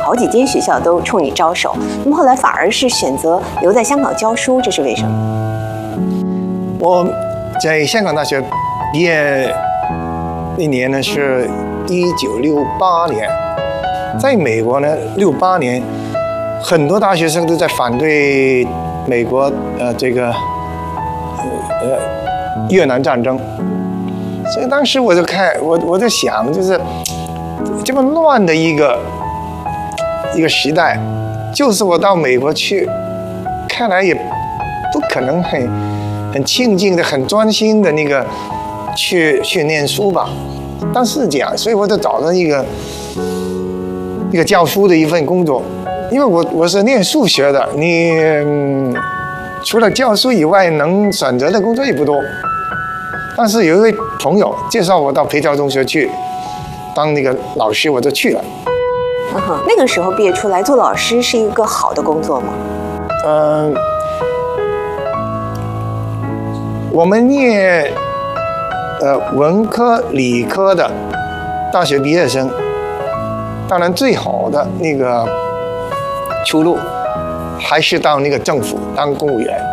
好几间学校都冲你招手，那么后来反而是选择留在香港教书，这是为什么？ 我在香港大学毕业那年呢是1968年，在美国呢68年，很多大学生都在反对美国越南战争，所以当时我就我在想，就是这么乱的一个时代，就是我到美国去，看来也不可能很静静的、很专心的那个去念书吧。当时是这样，所以我就找了一个教书的一份工作，因为我是念数学的，除了教书以外，能选择的工作也不多。但是有一位朋友介绍我到培侨中学去当那个老师，我就去了。 那个时候毕业出来做老师是一个好的工作吗？ 我们念文科、理科的大学毕业生，当然最好的那个出路还是到那个政府当公务员。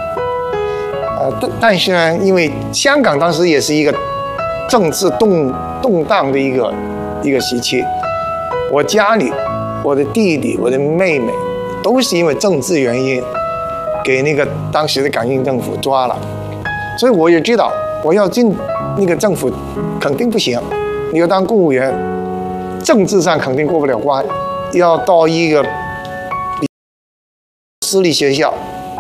但是呢，因为香港当时也是一个政治动荡的一个时期，我家里我的弟弟、我的妹妹都是因为政治原因给那个当时的港英政府抓了，所以我也知道我要进那个政府肯定不行，你要当公务员，政治上肯定过不了关，要到一个私立学校，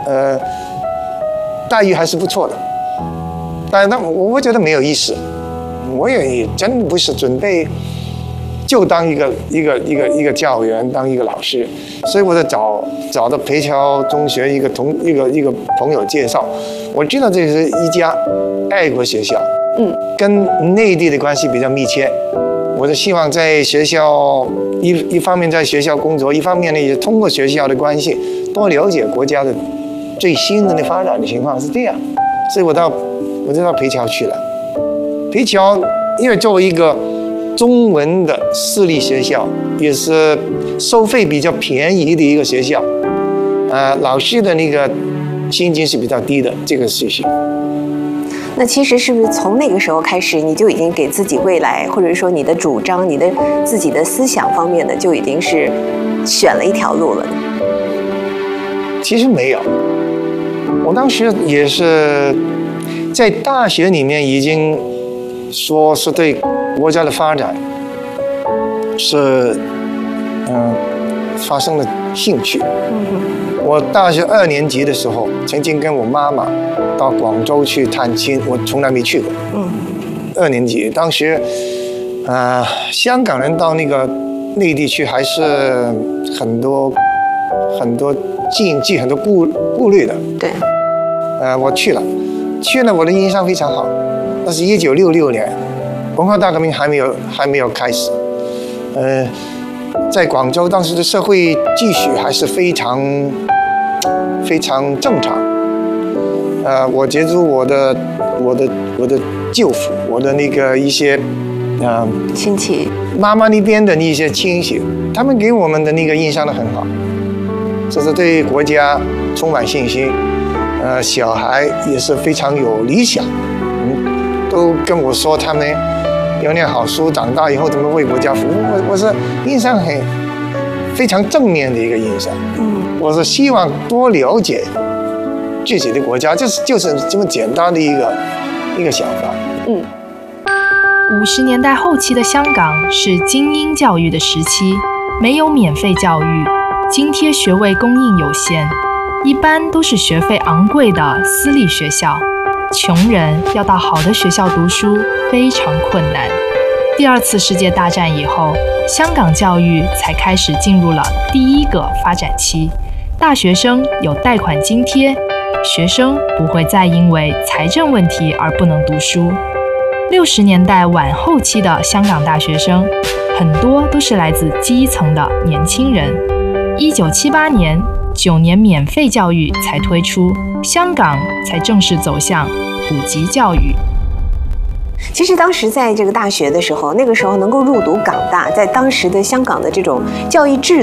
待遇还是不错的，但我觉得没有意思，我也真不是准备就当一个教员，当一个老师，所以我就找到培侨中学一个朋友介绍，我知道这是一家爱国学校，跟内地的关系比较密切，我就希望在学校一方面在学校工作，一方面呢也通过学校的关系多了解国家的最新的发展的情况是这样，所以我就到培侨去了。培侨因为作为一个中文的私立学校，也是收费比较便宜的一个学校，老师的那个薪金是比较低的，这个事情。 那其实是不是从那个时候开始，你就已经给自己未来，或者说你的主张、你的自己的思想方面的，就已经是选了一条路了？ 其实没有，我当时也是在大学里面已经说是对国家的发展是发生了兴趣。我大学2年级的时候，曾经跟我妈妈到广州去探亲，我从来没去过。2年级，当时香港人到那个内地去，还是很多禁忌、很多顾虑的。对。我去了，我的印象非常好。那是1966年，文化大革命还没有开始。在广州当时的社会秩序还是非常正常。我接触我的舅父，我的那个一些亲戚， 妈妈那边的那些亲戚，他们给我们的那个印象都很好，就是对国家充满信心。小孩也是非常有理想，都跟我说他们要念好书，长大以后怎么为国家服务。我是印象非常正面的一个印象。我是希望多了解自己的国家，就是这么简单的一个想法。 50年代后期的香港是精英教育的时期，没有免费教育，津贴学位供应有限，一般都是学费昂贵的私立学校，穷人要到好的学校读书非常困难。第2次世界大战以后，香港教育才开始进入了第1个发展期，大学生有贷款津贴，学生不会再因为财政问题而不能读书。60年代晚后期的香港大学生，很多都是来自基层的年轻人。1978年，9年免费教育才推出，香港才正式走向普及教育。 其实当时在这个大学的时候，那个时候能够入读港大，在当时的香港的这种教育制